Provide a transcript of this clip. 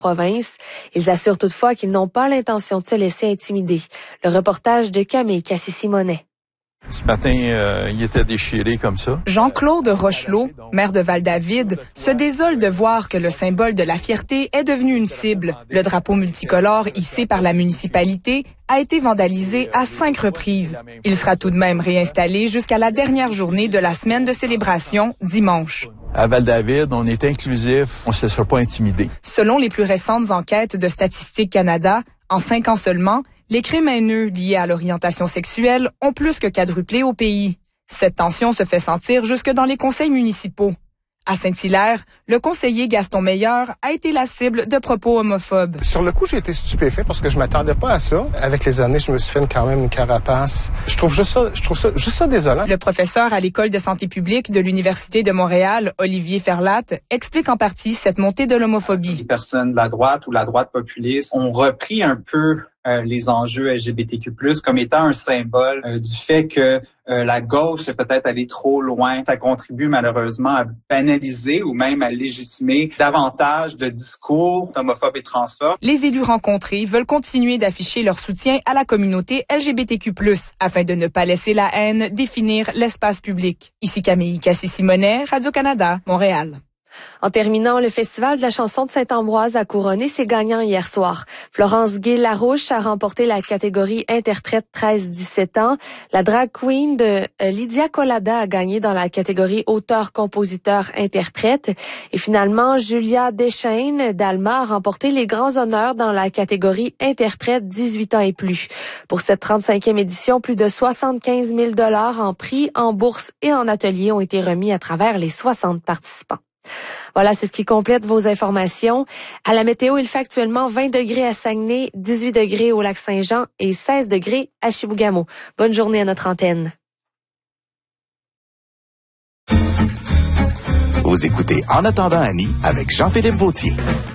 province. Ils assurent toutefois qu'ils n'ont pas l'intention de se laisser intimider. Le reportage de Camille Cassisimonet. Ce matin, il était déchiré comme ça. Jean-Claude Rochelot, maire de Val-David, se désole de voir que le symbole de la fierté est devenu une cible. Le drapeau multicolore hissé par la municipalité a été vandalisé à 5 reprises. Il sera tout de même réinstallé jusqu'à la dernière journée de la semaine de célébration, dimanche. À Val-David, on est inclusif, on ne se laissera pas intimider. Selon les plus récentes enquêtes de Statistique Canada, en 5 ans seulement, les crimes haineux liés à l'orientation sexuelle ont plus que quadruplé au pays. Cette tension se fait sentir jusque dans les conseils municipaux. À Saint-Hilaire, le conseiller Gaston Meilleur a été la cible de propos homophobes. Sur le coup, j'ai été stupéfait parce que je m'attendais pas à ça. Avec les années, je me suis fait quand même une carapace. Je trouve juste ça désolant. Le professeur à l'École de santé publique de l'Université de Montréal, Olivier Ferlatte, explique en partie cette montée de l'homophobie. Les personnes de la droite ou la droite populiste ont repris un peu les enjeux LGBTQ+, comme étant un symbole du fait que la gauche est peut-être allée trop loin. Ça contribue malheureusement à banaliser ou même à légitimer davantage de discours homophobes et transphobes. Les élus rencontrés veulent continuer d'afficher leur soutien à la communauté LGBTQ+, afin de ne pas laisser la haine définir l'espace public. Ici Camille Cassisimonet, Radio-Canada, Montréal. En terminant, le Festival de la chanson de Saint-Ambroise a couronné ses gagnants hier soir. Florence Gay-Larouche a remporté la catégorie interprète 13-17 ans. La drag queen de Lydia Collada a gagné dans la catégorie auteur-compositeur-interprète. Et finalement, Julia Deschaines d'Alma a remporté les grands honneurs dans la catégorie interprète 18 ans et plus. Pour cette 35e édition, plus de 75 000 $ en prix, en bourse et en atelier ont été remis à travers les 60 participants. Voilà, c'est ce qui complète vos informations. À la météo, il fait actuellement 20 degrés à Saguenay, 18 degrés au Lac-Saint-Jean et 16 degrés à Chibougamau. Bonne journée à notre antenne. Vous écoutez En attendant Annie avec Jean-Philippe Vautier.